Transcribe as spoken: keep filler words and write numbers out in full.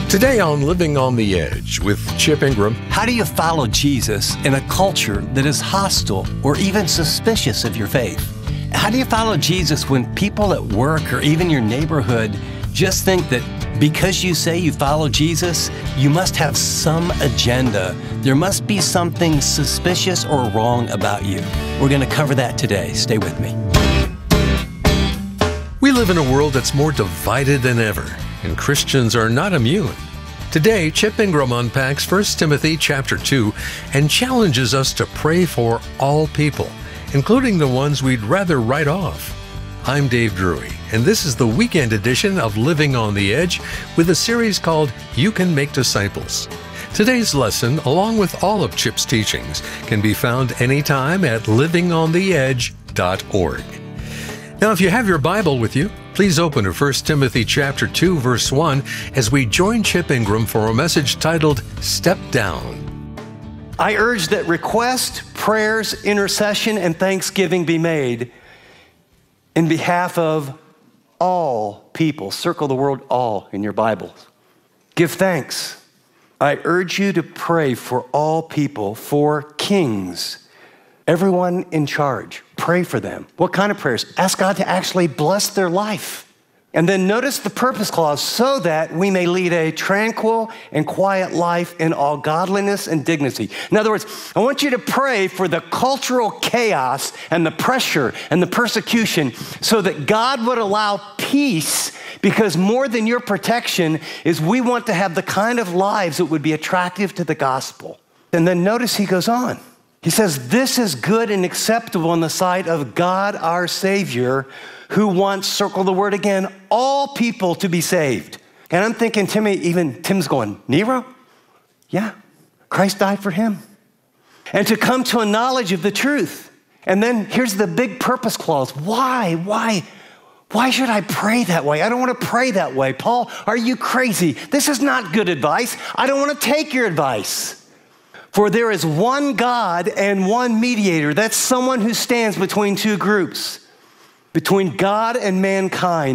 Today on Living on the Edge with Chip Ingram. How do you follow Jesus in a culture that is hostile or even suspicious of your faith? How do you follow Jesus when people at work or even your neighborhood just think that because you say you follow Jesus, you must have some agenda? There must be something suspicious or wrong about you. We're going to cover that today. Stay with me. We live in a world that's more divided than ever, and Christians are not immune. Today, Chip Ingram unpacks First Timothy chapter two and challenges us to pray for all people, including the ones we'd rather write off. I'm Dave Drury, and this is the weekend edition of Living on the Edge with a series called You Can Make Disciples. Today's lesson, along with all of Chip's teachings, can be found anytime at living on the edge dot org. Now, if you have your Bible with you, please open to First Timothy chapter two, verse one, as we join Chip Ingram for a message titled, Step Down. I urge that request, prayers, intercession, and thanksgiving be made in behalf of all people. Circle the word all in your Bibles. Give thanks. I urge you to pray for all people, for kings, everyone in charge. Pray for them. What kind of prayers? Ask God to actually bless their life. And then notice the purpose clause, so that we may lead a tranquil and quiet life in all godliness and dignity. In other words, I want you to pray for the cultural chaos and the pressure and the persecution so that God would allow peace, because more than your protection is we want to have the kind of lives that would be attractive to the gospel. And then notice he goes on. He says, this is good and acceptable in the sight of God our Savior, who wants, circle the word again, all people to be saved. And I'm thinking, Timmy, even Tim's going, Nero? Yeah, Christ died for him. And to come to a knowledge of the truth. And then here's the big purpose clause. Why? Why? Why should I pray that way? I don't want to pray that way. Paul, are you crazy? This is not good advice. I don't want to take your advice. For there is one God and one mediator. That's someone who stands between two groups, between God and mankind.